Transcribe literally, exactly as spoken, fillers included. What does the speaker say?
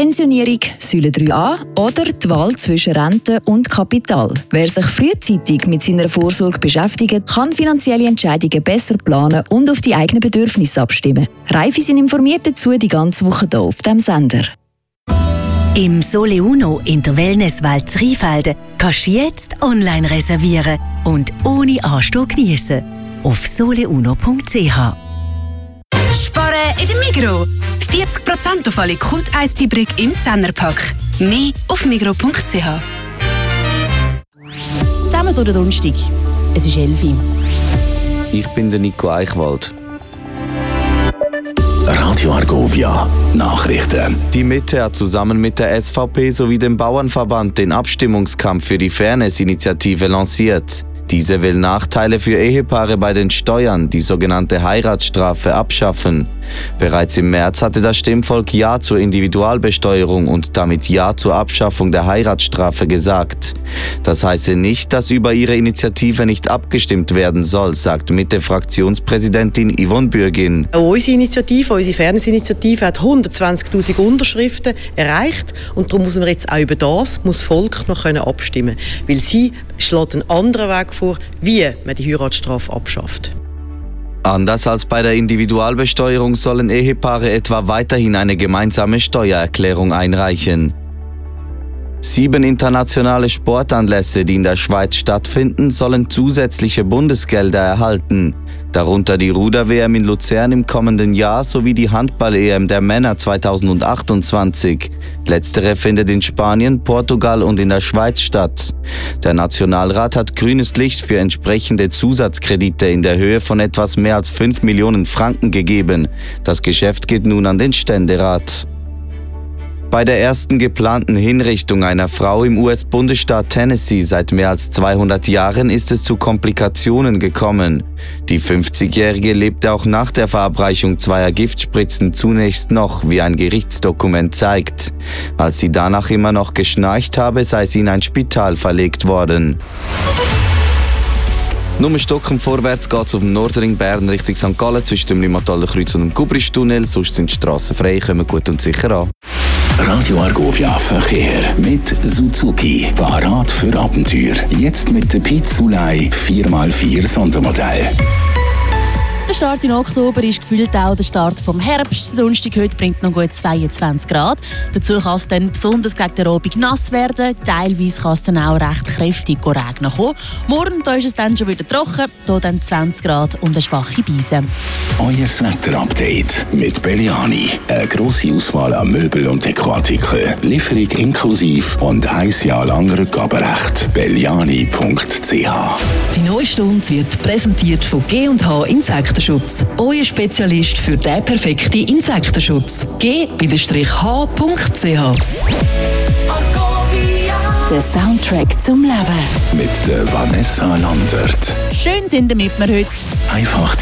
Pensionierung, Säule drei a oder die Wahl zwischen Rente und Kapital. Wer sich frühzeitig mit seiner Vorsorge beschäftigt, kann finanzielle Entscheidungen besser planen und auf die eigenen Bedürfnisse abstimmen. Reife sind informiert dazu die ganze Woche hier auf diesem Sender. Im Sole Uno in der Wellnesswelt Rheinfelden kannst du jetzt online reservieren und ohne Anstehen geniessen. Auf soleuno punkt c h. Sparen in der Migros. vierzig Prozent auf alle Kult-Eistee-Brick im Zehnerpack. Mehr auf migros punkt c h. Zusammen durch den Donnerstag. Es ist elf Uhr. Ich bin der Nico Eichwald. Radio Argovia Nachrichten. Die Mitte hat zusammen mit der S V P sowie dem Bauernverband den Abstimmungskampf für die Fairness-Initiative lanciert. Diese will Nachteile für Ehepaare bei den Steuern, die sogenannte Heiratsstrafe, abschaffen. Bereits im März hatte das Stimmvolk Ja zur Individualbesteuerung und damit Ja zur Abschaffung der Heiratsstrafe gesagt. Das heiße nicht, dass über ihre Initiative nicht abgestimmt werden soll, sagt Mitte-Fraktionspräsidentin Yvonne Bürgin. Unsere Initiative, unsere Fairness-Initiative hat hundertzwanzigtausend Unterschriften erreicht und darum muss man jetzt auch über das muss das Volk noch abstimmen können, weil sie schlägt einen anderen Weg vor, wie man die Heiratsstrafe abschafft. Anders als bei der Individualbesteuerung sollen Ehepaare etwa weiterhin eine gemeinsame Steuererklärung einreichen. Sieben internationale Sportanlässe, die in der Schweiz stattfinden, sollen zusätzliche Bundesgelder erhalten. Darunter die Ruder-W M in Luzern im kommenden Jahr sowie die Handball-E M der Männer zweitausendachtundzwanzig. Letztere findet in Spanien, Portugal und in der Schweiz statt. Der Nationalrat hat grünes Licht für entsprechende Zusatzkredite in der Höhe von etwas mehr als fünf Millionen Franken gegeben. Das Geschäft geht nun an den Ständerat. Bei der ersten geplanten Hinrichtung einer Frau im U S-Bundesstaat Tennessee seit mehr als zweihundert Jahren ist es zu Komplikationen gekommen. Die fünfzigjährige lebte auch nach der Verabreichung zweier Giftspritzen zunächst noch, wie ein Gerichtsdokument zeigt. Als sie danach immer noch geschnarcht habe, sei sie in ein Spital verlegt worden. Nur ein Stocken vorwärts geht es auf dem Nordring Bern Richtung Sankt Gallen zwischen dem Limmataler Kreuz und dem Gubristunnel. Sonst sind die Strassen frei, kommen gut und sicher an. Radio Argovia Verkehr mit Suzuki. Parat für Abenteuer. Jetzt mit der Pizzulei vier mal vier Sondermodell. Der Start in Oktober ist gefühlt auch der Start vom Herbst. Der Donnerstag heute bringt noch gut zweiundzwanzig Grad. Dazu kann es dann besonders gegen den Abend nass werden. Teilweise kann es dann auch recht kräftig regnen kommen. Morgen da ist es dann schon wieder trocken. Hier dann zwanzig Grad und eine schwache Brise. Euer Wetterupdate mit Belliani. Eine grosse Auswahl an Möbel- und Dekoartikeln. Lieferung inklusiv und ein Jahr lang Rückgaberecht. belliani punkt c h. Die neue Stunde wird präsentiert von G und H Insektenschutz. Euer Spezialist für den perfekten Insektenschutz. g h punkt c h. Der Soundtrack zum Leben. Mit der Vanessa Landert. Schön sind damit wir heute. Einfach